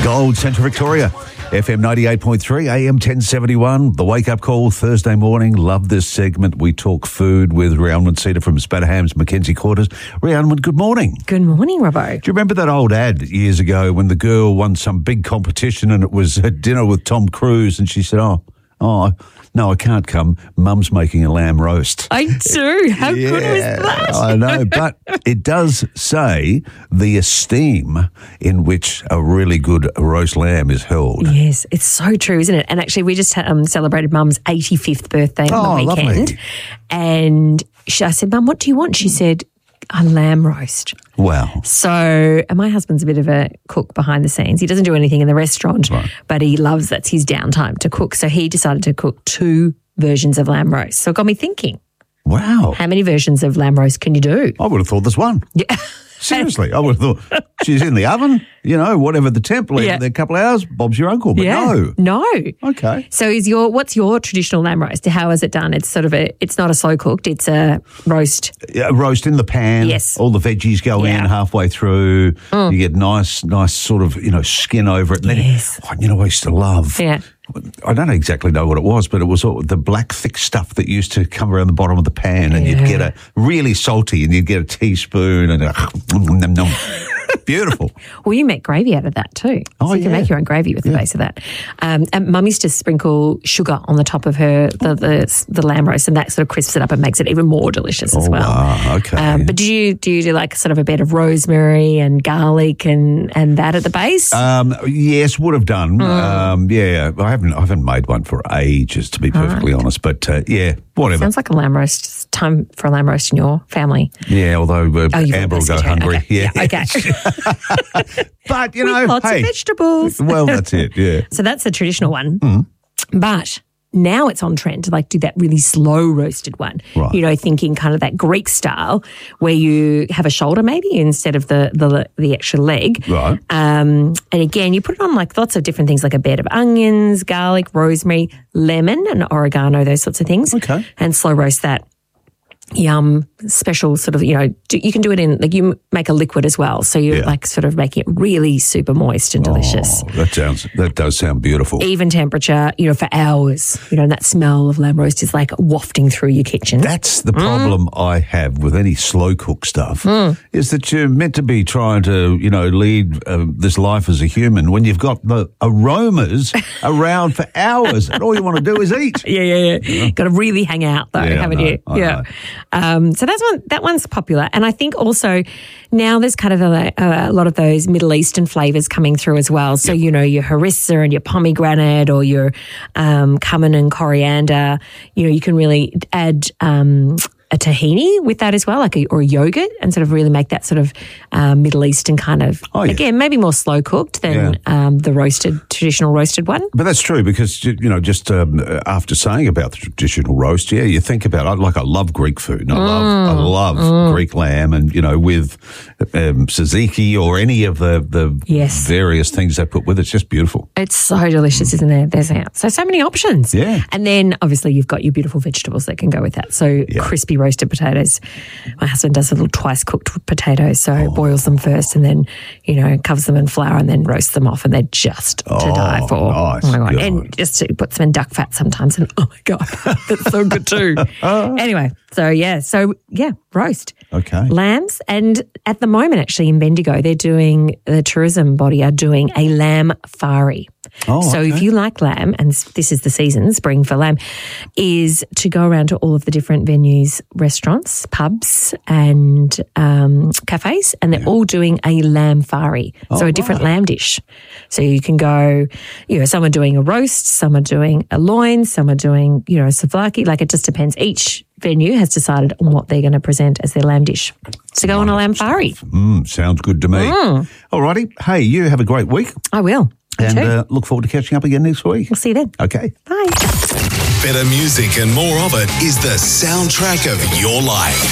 Gold, Central Victoria, FM 98.3, AM 1071, the wake-up call Thursday morning. Love this segment. We talk food with Rhiannon Cedar from Spatterhams, Mackenzie Quarters. Rhiannon, good morning. Good morning, Robbo. Do you remember that old ad years ago when the girl won some big competition and it was a dinner with Tom Cruise and she said, oh, no, I can't come. Mum's making a lamb roast. I do. How good was that? I know, but it does say the esteem in which a really good roast lamb is held. Yes, it's so true, isn't it? And actually, we just celebrated Mum's 85th birthday on the weekend. Lovely. And I said, Mum, what do you want? She said, a lamb roast. Wow. So, and my husband's a bit of a cook behind the scenes. He doesn't do anything in the restaurant, right, but he loves, that's his downtime to cook. So he decided to cook 2 versions of lamb roast. So it got me thinking. Wow. How many versions of lamb roast can you do? I would have thought there's one. Yeah. Seriously, I would have thought she's in the oven, whatever the temp, leave it there a couple of hours, Bob's your uncle. But no. Okay. So what's your traditional lamb roast? How is it done? It's sort of it's not a slow cooked, it's a roast. Yeah, roast in the pan. Yes. All the veggies go in halfway through. You get nice sort of, skin over it. And then, I used to love. Yeah. I don't exactly know what it was, but it was all the black thick stuff that used to come around the bottom of the pan, and you'd get a really salty, and you'd get a teaspoon and nom, nom. Beautiful. Well, you make gravy out of that too. Oh, so you can make your own gravy with the base of that. And Mum used to sprinkle sugar on the top of the lamb roast, and that sort of crisps it up and makes it even more delicious as well. Wow, okay. But do you do like sort of a bed of rosemary and garlic and that at the base? Yes, would have done. I haven't made one for ages, to be perfectly honest. But whatever. Sounds like a lamb roast. It's time for a lamb roast in your family. Yeah, although Amber will go hungry. Okay. Yeah. Okay. But, with lots of vegetables. Well, that's it, yeah. So that's the traditional one. But now it's on trend to do that really slow roasted one. Right. Thinking kind of that Greek style where you have a shoulder maybe instead of the actual leg. Right. And again, you put it on lots of different things, like a bed of onions, garlic, rosemary, lemon and oregano, those sorts of things. Okay. And slow roast that. Yum, special sort of, you can do it in, you make a liquid as well. So you sort of make it really super moist and delicious. Oh, that does sound beautiful. Even temperature, for hours, and that smell of lamb roast is wafting through your kitchen. That's the problem I have with any slow cook stuff is that you're meant to be trying to, lead this life as a human when you've got the aromas around for hours and all you want to do is eat. Yeah. Got to really hang out though, haven't you? Yeah. So that one's popular. And I think also now there's kind of a lot of those Middle Eastern flavours coming through as well. So, your harissa and your pomegranate or your cumin and coriander, you can really add a tahini with that as well, or a yogurt, and sort of really make that sort of Middle Eastern kind of, again, maybe more slow cooked than the traditional roasted one. But that's true because, just after saying about the traditional roast, you think about I love Greek food. And I love Greek lamb and, with tzatziki or any of the various things they put with it. It's just beautiful. It's so delicious, isn't it? There's so many options. Yeah. And then obviously you've got your beautiful vegetables that can go with that. So crispy roasted potatoes. My husband does little twice cooked potatoes, so boils them first and then, covers them in flour and then roasts them off, and they're just to die for. Nice. Oh my God. And just puts them in duck fat sometimes, and oh my God, that's so good too. Anyway, so roast. Okay. Lambs, and at the moment actually in Bendigo, the tourism body are doing a lamb fari. So if you like lamb, and this is the season, spring for lamb, is to go around to all of the different venues, restaurants, pubs and cafes, and they're all doing a lamb fari, so a different lamb dish. So you can go, some are doing a roast, some are doing a loin, some are doing, souvlaki, it just depends. Each venue has decided on what they're going to present as their lamb dish. So go on a lamb fari. Sounds good to me. All righty. Hey, you have a great week. I will. And look forward to catching up again next week. We'll see you then. Okay. Bye. Better music and more of it is the soundtrack of your life.